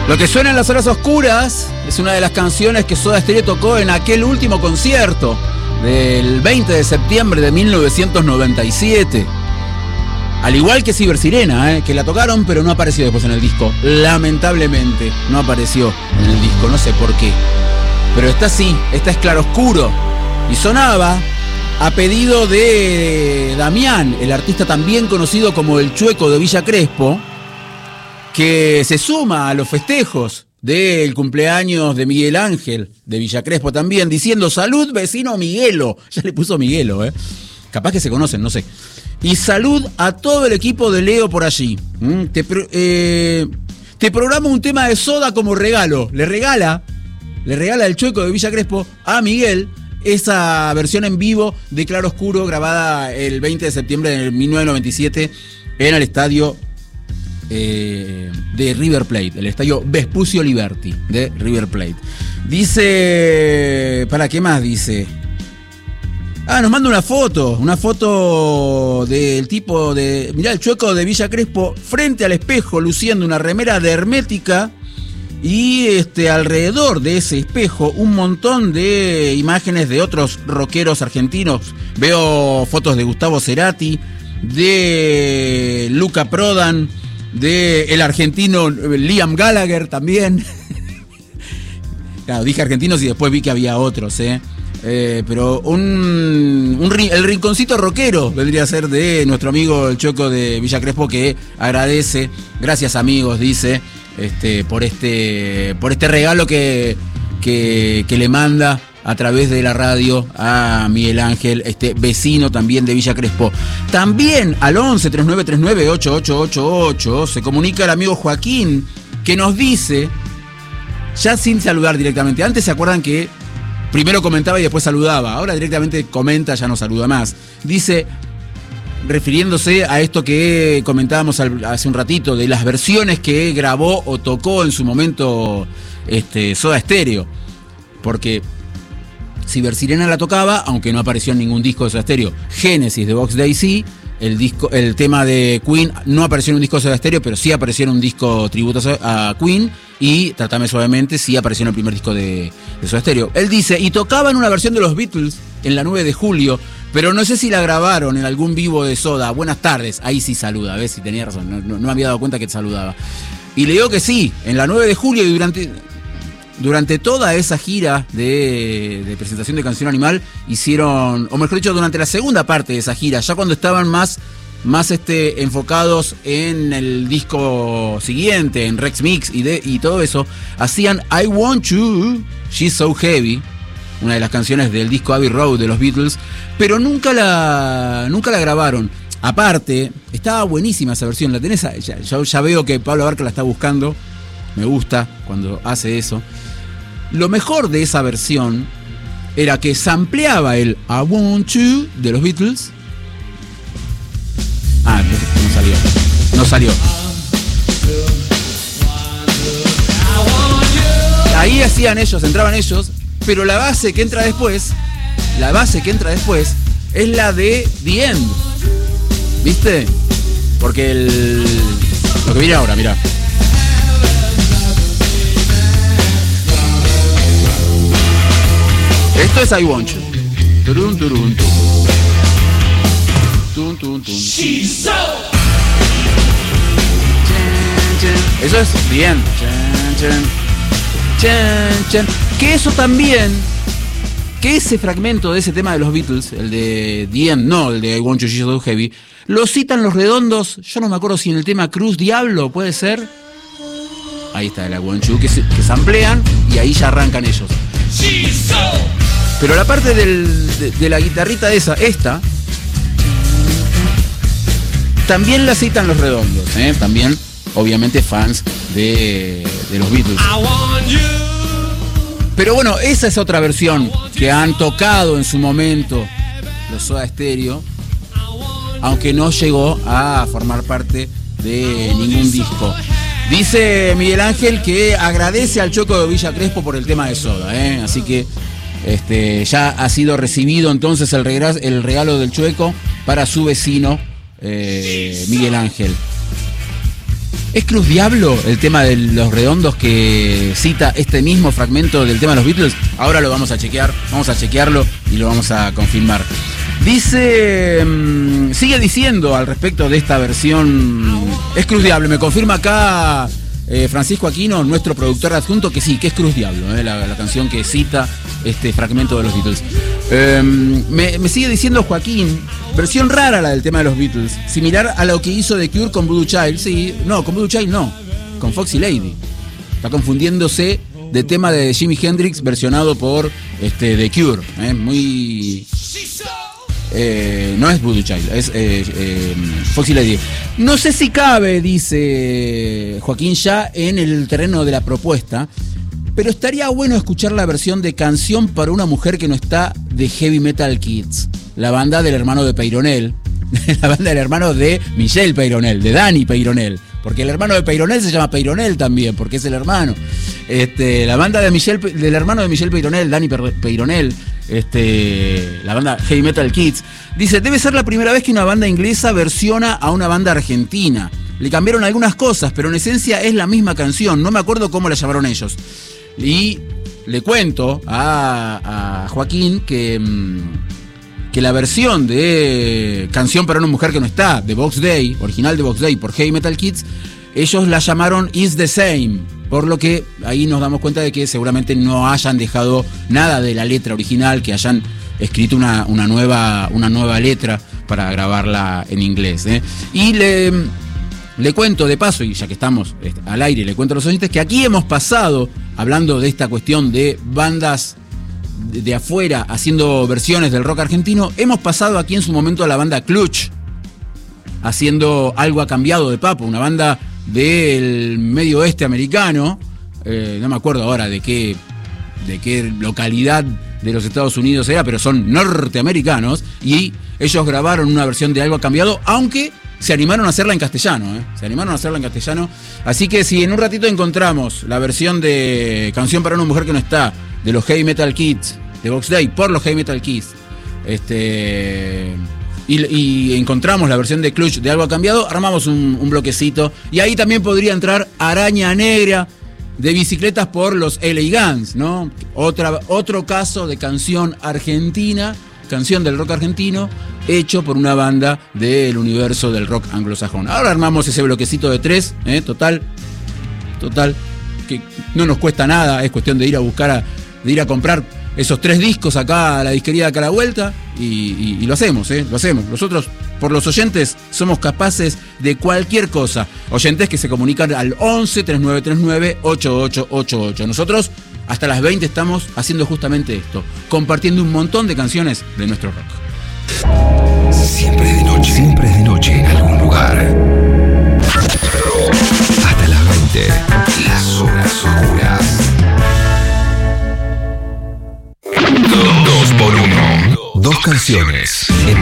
Lo que suena en las horas oscuras es una de las canciones que Soda Stereo tocó en aquel último concierto del 20 de septiembre de 1997. Al igual que Cibersirena, que la tocaron, pero no apareció después en el disco. Lamentablemente, no apareció en el disco, no sé por qué. Pero esta sí, esta es claroscuro. Y sonaba a pedido de Damián, el artista también conocido como el Chueco de Villa Crespo, que se suma a los festejos del cumpleaños de Miguel Ángel de Villa Crespo también, diciendo salud vecino Miguelo. Ya le puso Miguelo, capaz que se conocen, no sé. Y salud a todo el equipo de Leo por allí. Te programo un tema de Soda como regalo. Le regala el Chueco de Villa Crespo a Miguel esa versión en vivo de Claroscuro grabada el 20 de septiembre de 1997 en el estadio de River Plate, el estadio Vespucio Liberty de River Plate. Dice, ¿para qué más dice? Nos manda una foto del tipo de, mirá, el Chueco de Villa Crespo frente al espejo luciendo una remera de Hermética y alrededor de ese espejo un montón de imágenes de otros rockeros argentinos. Veo fotos de Gustavo Cerati, de Luca Prodan, de el argentino Liam Gallagher también. Claro, dije argentinos y después vi que había otros, pero el rinconcito rockero vendría a ser de nuestro amigo el Chueco de Villa Crespo, que agradece, gracias amigos, dice, por este regalo que le manda a través de la radio a Miguel Ángel, vecino también de Villa Crespo. También al 11 3939 8888 se comunica el amigo Joaquín, que nos dice, ya sin saludar directamente, antes se acuerdan que primero comentaba y después saludaba, ahora directamente comenta, ya no saluda más. Dice, refiriéndose a esto que comentábamos hace un ratito, de las versiones que grabó o tocó en su momento Soda Stereo, porque Cibersirena la tocaba, aunque no apareció en ningún disco de Soda Stereo. Génesis de Box Day sí, el tema de Queen no apareció en un disco de Soda Stereo, pero sí apareció en un disco tributo a Queen, y Trátame Suavemente sí apareció en el primer disco de Soda Stereo. Él dice, y tocaba en una versión de los Beatles en la 9 de julio, pero no sé si la grabaron en algún vivo de Soda. Buenas tardes, ahí sí saluda, ves si tenía razón, no me había dado cuenta que te saludaba. Y le digo que sí, en la 9 de julio y durante toda esa gira de presentación de Canción Animal hicieron, o mejor dicho, durante la segunda parte de esa gira, ya cuando estaban más enfocados en el disco siguiente, en Rex Mix y todo eso, hacían I Want You, She's So Heavy, una de las canciones del disco Abbey Road de los Beatles, pero nunca la grabaron. Aparte, estaba buenísima esa versión, la tenés, ya veo que Pablo Abarca la está buscando, me gusta cuando hace eso. Lo mejor de esa versión era que sampleaba el I Want You de los Beatles. No salió. Ahí hacían ellos, entraban ellos, pero la base que entra después es la de The End. ¿Viste? Porque lo que viene ahora, mirá. Esto es I Want You. Turun, turun, turun. Tun, tun, tun. Eso es bien. Que eso también, que ese fragmento de ese tema de los Beatles, el de The End, no el de I Want You, She's So Heavy, lo citan Los Redondos, yo no me acuerdo si en el tema Cruz Diablo, puede ser. Ahí está el I Want You, que samplean y ahí ya arrancan ellos. Pero la parte de la guitarrita esta, también la citan Los Redondos, también, obviamente, fans de los Beatles. Pero bueno, esa es otra versión que han tocado en su momento los Soda Stereo, aunque no llegó a formar parte de ningún disco. Dice Miguel Ángel que agradece al Chueco de Villa Crespo por el tema de Soda, así que ya ha sido recibido entonces el regalo del Chueco para su vecino Miguel Ángel. ¿Es Cruz Diablo el tema de los redondos que cita este mismo fragmento del tema de los Beatles? Ahora lo vamos a chequear, vamos a chequearlo y lo vamos a confirmar. Dice, sigue diciendo al respecto de esta versión, es Cruz Diablo, me confirma acá Francisco Aquino, nuestro productor adjunto, que sí, que es Cruz Diablo, la canción que cita este fragmento de los Beatles. Me sigue diciendo Joaquín, versión rara la del tema de los Beatles, similar a lo que hizo The Cure con Voodoo Child. Sí, no, con Voodoo Child no, con Foxy Lady. Está confundiéndose de tema de Jimi Hendrix versionado por The Cure. Muy... no es Voodoo Child, es Foxy Lady. No sé si cabe, dice Joaquín, ya en el terreno de la propuesta, pero estaría bueno escuchar la versión de Canción para una mujer que no está de Heavy Metal Kids, la banda del hermano de Peyronel, la banda del hermano de Michel Peyronel, de Dani Peyronel, porque el hermano de Peyronel se llama Peyronel también, porque es el hermano. La banda del hermano de Michel Peyronel, Dani Peyronel, la banda Heavy Metal Kids, dice, debe ser la primera vez que una banda inglesa versiona a una banda argentina. Le cambiaron algunas cosas, pero en esencia es la misma canción, no me acuerdo cómo la llamaron ellos. Y le cuento a Joaquín que la versión de Canción para una mujer que no está, de Box Day, original de Box Day por Heavy Metal Kids, ellos la llamaron Is the Same, por lo que ahí nos damos cuenta de que seguramente no hayan dejado nada de la letra original, que hayan escrito una nueva letra para grabarla en inglés. Y le cuento de paso, y ya que estamos al aire, le cuento a los oyentes que aquí hemos pasado, hablando de esta cuestión de bandas de afuera haciendo versiones del rock argentino, hemos pasado aquí en su momento a la banda Clutch, haciendo Algo ha cambiado de Papo, una banda del medio oeste americano, no me acuerdo ahora de qué localidad de los Estados Unidos era, pero son norteamericanos, y ellos grabaron una versión de Algo ha cambiado, aunque se animaron a hacerla en castellano, así que si en un ratito encontramos la versión de Canción para una mujer que no está, de los Heavy Metal Kids, de Box Day, por los Heavy Metal Kids, y encontramos la versión de Clutch de Algo ha cambiado, armamos un bloquecito, y ahí también podría entrar Araña Negra de Bicicletas por los LA Guns, ¿no? Otro caso de canción argentina, canción del rock argentino, hecho por una banda del universo del rock anglosajón. Ahora armamos ese bloquecito de 3, total, que no nos cuesta nada, es cuestión de ir a buscar, de ir a comprar esos 3 discos acá a la disquería de acá a la vuelta, y lo hacemos, lo hacemos. Nosotros, por los oyentes, somos capaces de cualquier cosa. Oyentes que se comunican al 11 3939 8888. Nosotros hasta las 20 estamos haciendo justamente esto, compartiendo un montón de canciones de nuestro rock. Siempre es de noche en algún lugar. Hasta las 20, las horas oscuras. 2 por 1. 2 canciones.